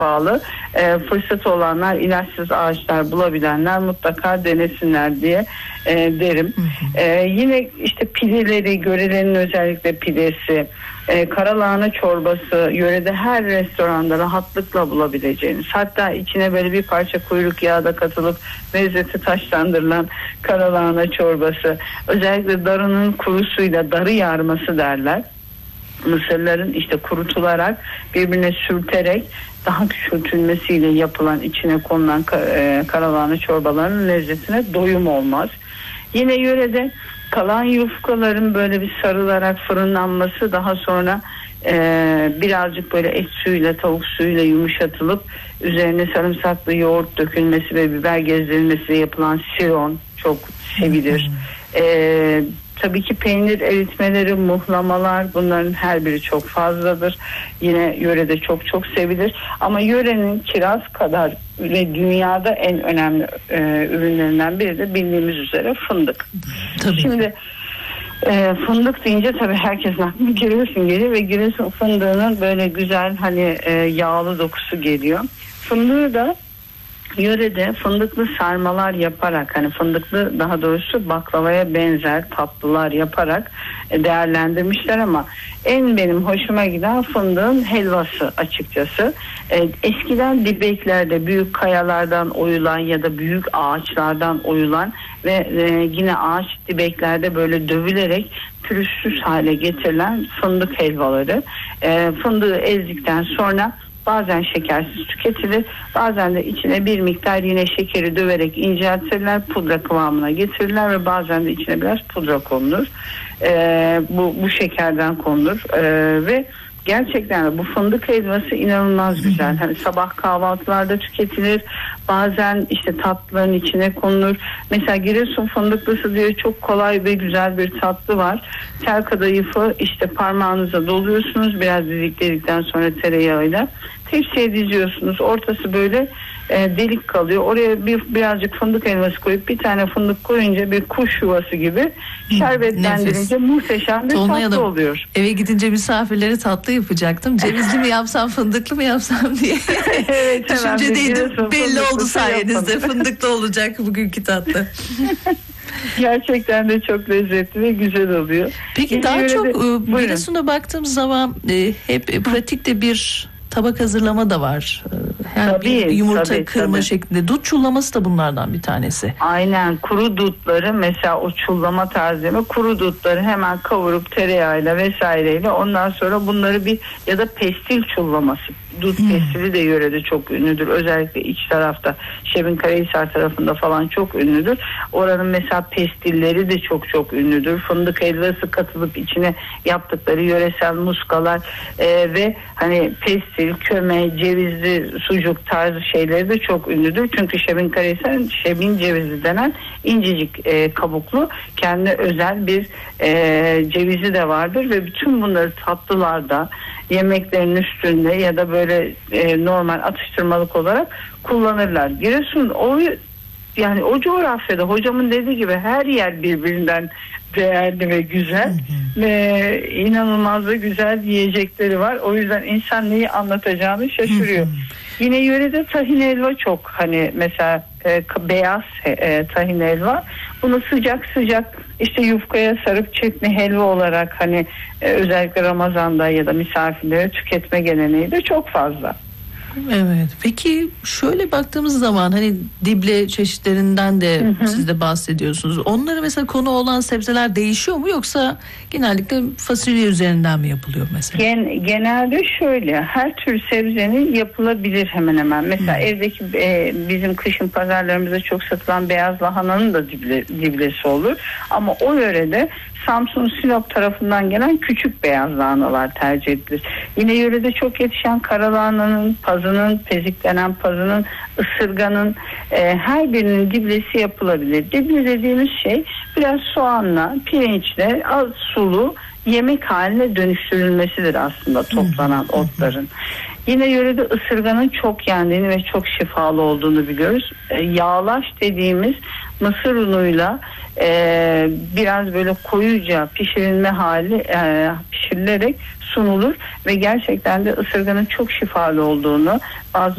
pahalı. Fırsat olanlar, ilaçsız ağaçlar bulabilenler mutlaka denesinler diye derim. Yine işte pideleri, Görele'nin özellikle pidesi, karalahana çorbası yörede her restoranda rahatlıkla bulabileceğiniz, hatta içine böyle bir parça kuyruk yağı da katılıp lezzeti taşlandırılan karalahana çorbası, özellikle darının kurusuyla darı yarması derler. Mısırların işte kurutularak birbirine sürterek daha küçültülmesiyle yapılan, içine konulan karalahana çorbalarının lezzetine doyum olmaz. Yine yörede kalan yufkaların böyle bir sarılarak fırınlanması, daha sonra birazcık böyle et suyuyla, tavuk suyuyla yumuşatılıp üzerine sarımsaklı yoğurt dökülmesi ve biber gezdirilmesiyle yapılan siron çok sevilir. Tabii ki peynir eritmeleri, muhlamalar, bunların her biri çok fazladır. Yine yörede çok çok sevilir. Ama yörenin kiraz kadar ve dünyada en önemli ürünlerinden biri de bildiğimiz üzere fındık. Tabii. Şimdi fındık deyince tabii herkesin aklına Giresun geliyor ve Giresun fındığının böyle güzel hani yağlı dokusu geliyor. Fındığı da yörede fındıklı sarmalar yaparak, hani fındıklı, daha doğrusu baklavaya benzer tatlılar yaparak değerlendirmişler ama en benim hoşuma giden fındığın helvası açıkçası. Eskiden dibeklerde büyük kayalardan oyulan ya da büyük ağaçlardan oyulan ve yine ağaç dibeklerde böyle dövülerek pürüzsüz hale getirilen fındık helvaları. Fındığı ezdikten sonra bazen şekersiz tüketilir, bazen de içine bir miktar yine şekeri döverek inceltirler, pudra kıvamına getirirler ve bazen de içine biraz pudra konulur. Bu şekerden konulur ve gerçekten bu fındık helvası inanılmaz güzel. Hani sabah kahvaltılarda tüketilir, bazen işte tatlıların içine konulur. Mesela Giresun fındıklısı diye çok kolay ve güzel bir tatlı var. Tel kadayıfı işte parmağınıza doluyorsunuz, biraz dizikledikten sonra tereyağıyla tepsiye diziyorsunuz. Ortası böyle delik kalıyor. Oraya birazcık fındık helvası koyup bir tane fındık koyunca bir kuş yuvası gibi şerbetlendirince muhteşem bir tatlı oluyor. Eve gidince misafirlere tatlı yapacaktım. Cevizli mi yapsam, fındıklı mı yapsam diye. Evet, düşüncedeydim. Belli oldu sayenizde. Fındıklı olacak bugünkü tatlı. Gerçekten de çok lezzetli ve güzel oluyor. Peki daha çok Giresun'a baktığımız zaman hep pratikte bir tabak hazırlama da var. Yani tabii, yumurta kırma şeklinde. Dut çullaması da bunlardan bir tanesi. Aynen, kuru dutları mesela o çullama tarzı, kuru dutları hemen kavurup tereyağıyla vesaireyle, ondan sonra bunları bir ya da pestil çullaması. Dut pestili de yörede çok ünlüdür. Özellikle iç tarafta, Şebinkarahisar tarafında falan çok ünlüdür. Oranın mesela pestilleri de çok çok ünlüdür. Fındık helvası katılıp içine yaptıkları yöresel muskalar ve hani pestil, köme, cevizli sucuk tarzı şeyleri de çok ünlüdür. Çünkü Şebinkarahisar'ın şebin cevizi denen incecik kabuklu kendi özel bir cevizi de vardır ve bütün bunları tatlılarda, yemeklerin üstünde ya da böyle normal atıştırmalık olarak kullanırlar. Giresun yani o coğrafyada hocamın dediği gibi her yer birbirinden değerli ve güzel ve inanılmaz da güzel yiyecekleri var. O yüzden insan neyi anlatacağını şaşırıyor. Yine yörede tahin helva çok, hani mesela beyaz tahin helva. Bunu sıcak sıcak işte yufkaya sarıp çetni helva olarak hani özellikle Ramazan'da ya da misafirlere tüketme geleneği de çok fazla. Evet. Peki şöyle baktığımız zaman hani dible çeşitlerinden de siz de bahsediyorsunuz. Onları mesela konu olan sebzeler değişiyor mu, yoksa genellikle fasulye üzerinden mi yapılıyor mesela? Genelde şöyle, her tür sebzenin yapılabilir hemen hemen. Mesela evdeki bizim kışın pazarlarımızda çok satılan beyaz lahananın da diblesi olur. Ama o yörede Samsun, Sinop tarafından gelen küçük beyaz lahanalar tercih edilir. Yine yörede çok yetişen karalahananın, pazının, peziklenen pazının, ısırganın her birinin diblesi yapılabilir. Dible dediğimiz şey biraz soğanla, pirinçle, az sulu yemek haline dönüştürülmesidir aslında toplanan otların. Yine yörede ısırganın çok yendiğini ve çok şifalı olduğunu biliyoruz. Yağlaş dediğimiz mısır unuyla biraz böyle koyuca pişirilme hali pişirilerek sunulur ve gerçekten de ısırganın çok şifalı olduğunu, bazı